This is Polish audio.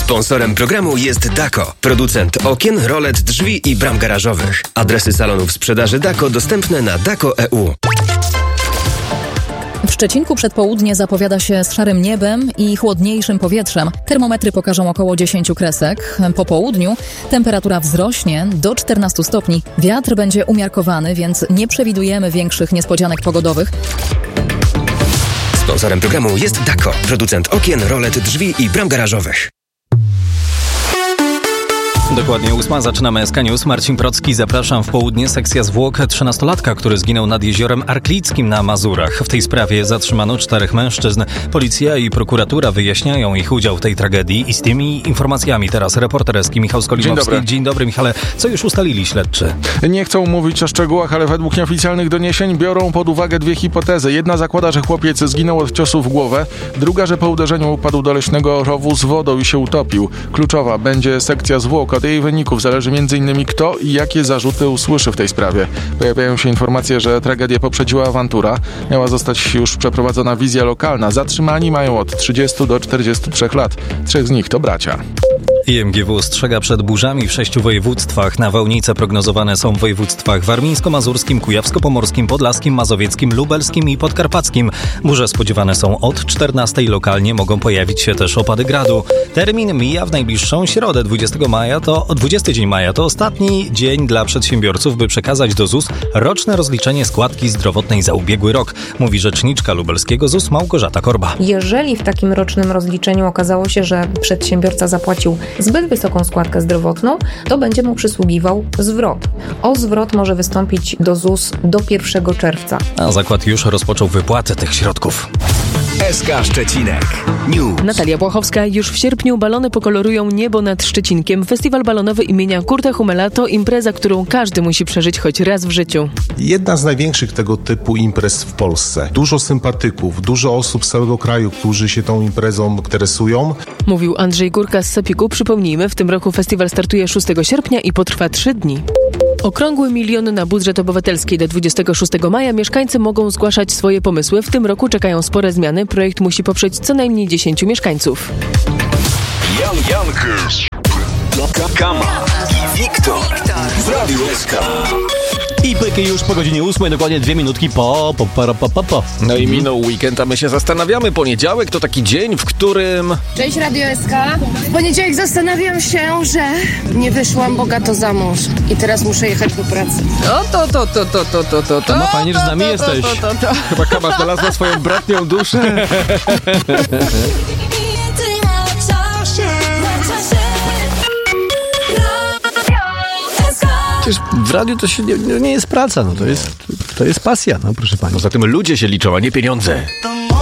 Sponsorem programu jest Dako, producent okien, rolet, drzwi i bram garażowych. Adresy salonów sprzedaży Dako dostępne na dako.eu. W Szczecinku przedpołudnie zapowiada się z szarym niebem i chłodniejszym powietrzem. Termometry pokażą około 10 kresek. Po południu temperatura wzrośnie do 14 stopni. Wiatr będzie umiarkowany, więc nie przewidujemy większych niespodzianek pogodowych. Sponsorem programu jest Dako, producent okien, rolet, drzwi i bram garażowych. Dokładnie 8. Zaczynamy SK News. Marcin Procki, zapraszam. W południe sekcja zwłok 13-latka, który zginął nad jeziorem Arklickim na Mazurach. W tej sprawie zatrzymano 4 mężczyzn. Policja i prokuratura wyjaśniają ich udział w tej tragedii i z tymi informacjami teraz reporter Eski Michał Skolimowski. Dzień dobry, Michale. Co już ustalili śledczy? Nie chcą mówić o szczegółach, ale według nieoficjalnych doniesień biorą pod uwagę 2 hipotezy. Jedna zakłada, że chłopiec zginął od ciosu w głowę. Druga, że po uderzeniu upadł do leśnego rowu z wodą i się utopił. Kluczowa będzie sekcja zwłok. Od jej wyników zależy m.in. kto i jakie zarzuty usłyszy w tej sprawie. Pojawiają się informacje, że tragedię poprzedziła awantura. Miała zostać już przeprowadzona wizja lokalna. Zatrzymani mają od 30 do 43 lat. 3 z nich to bracia. IMGW ostrzega przed burzami w 6 województwach. Nawałnice prognozowane są w województwach warmińsko-mazurskim, kujawsko-pomorskim, podlaskim, mazowieckim, lubelskim i podkarpackim. Burze spodziewane są od 14. Lokalnie mogą pojawić się też opady gradu. Termin mija w najbliższą środę. 20 dzień maja to ostatni dzień dla przedsiębiorców, by przekazać do ZUS roczne rozliczenie składki zdrowotnej za ubiegły rok, mówi rzeczniczka lubelskiego ZUS Małgorzata Korba. Jeżeli w takim rocznym rozliczeniu okazało się, że przedsiębiorca zapłacił zbyt wysoką składkę zdrowotną, to będzie mu przysługiwał zwrot. O zwrot może wystąpić do ZUS do 1 czerwca. A zakład już rozpoczął wypłatę tych środków. SK Szczecinek News. Natalia Błachowska. Już w sierpniu balony pokolorują niebo nad Szczecinkiem. Festiwal balonowy imienia Kurta Hummela to impreza, którą każdy musi przeżyć choć raz w życiu. Jedna z największych tego typu imprez w Polsce. Dużo sympatyków, dużo osób z całego kraju, którzy się tą imprezą interesują. Mówił Andrzej Górka z Sepiku. Przypomnijmy, w tym roku festiwal startuje 6 sierpnia i potrwa 3 dni. Okrągły 1 milion na budżet obywatelski do 26 maja. Mieszkańcy mogą zgłaszać swoje pomysły. W tym roku czekają spore zmiany. Projekt musi poprzeć co najmniej 10 mieszkańców. Kama i Wiktor w Radiu SK. I pyki już po godzinie 8, dokładnie 2 minutki po. No i minął weekend, a my się zastanawiamy. Poniedziałek to taki dzień, w którym... Cześć Radio SK. W poniedziałek zastanawiam się, że nie wyszłam bogato za mąż i teraz muszę jechać do pracy. No fajnie, że z nami jesteś. Chyba Kama znalazła swoją bratnią duszę. Przecież w radiu to się nie jest praca, no to jest pasja, no proszę pani. Poza tym ludzie się liczą, a nie pieniądze.